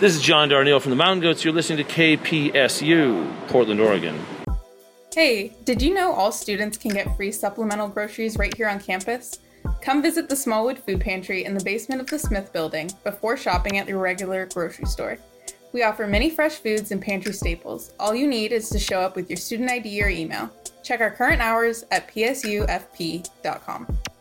This is John Darnielle from the Mountain Goats. You're listening to KPSU, Portland, Oregon. Hey, did you know all students can get free supplemental groceries right here on campus? Come visit the Smallwood Food Pantry in the basement of the Smith Building before shopping at your regular grocery store. We offer many fresh foods and pantry staples. All you need is to show up with your student ID or email. Check our current hours at psufp.com.